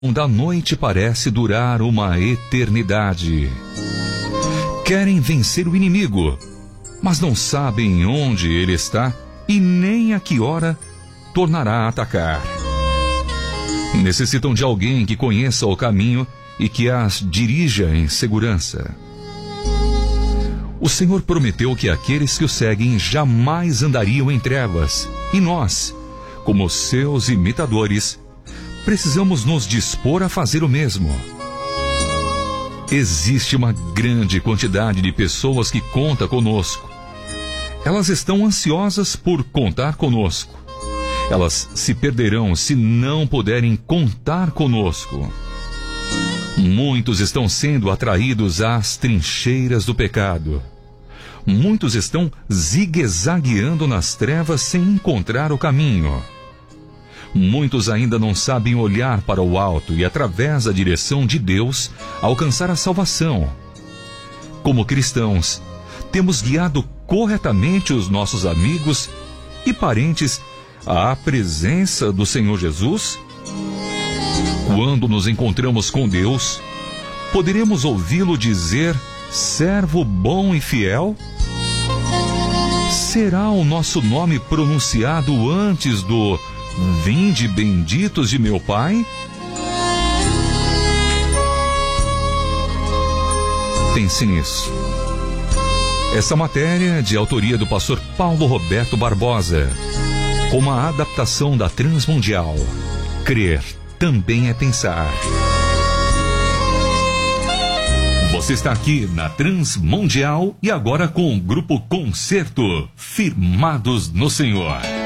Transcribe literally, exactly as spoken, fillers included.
da noite parece durar uma eternidade. Querem vencer o inimigo, mas não sabem onde ele está e nem a que hora tornará a atacar. Necessitam de alguém que conheça o caminho e que as dirija em segurança. O Senhor prometeu que aqueles que o seguem jamais andariam em trevas, e nós, como seus imitadores, precisamos nos dispor a fazer o mesmo. Existe uma grande quantidade de pessoas que conta conosco. Elas estão ansiosas por contar conosco. Elas se perderão se não puderem contar conosco. Muitos estão sendo atraídos às trincheiras do pecado. Muitos estão zigue-zagueando nas trevas sem encontrar o caminho. Muitos ainda não sabem olhar para o alto e, através da direção de Deus, alcançar a salvação. Como cristãos, temos guiado corretamente os nossos amigos e parentes à presença do Senhor Jesus? Quando nos encontramos com Deus, poderemos ouvi-lo dizer: servo bom e fiel? Será o nosso nome pronunciado antes do vinde benditos de meu Pai? Pense nisso. Essa matéria é de autoria do pastor Paulo Roberto Barbosa, com uma adaptação da Transmundial. Crer também é pensar. Você está aqui na Transmundial e agora com o Grupo Concerto, firmados no Senhor.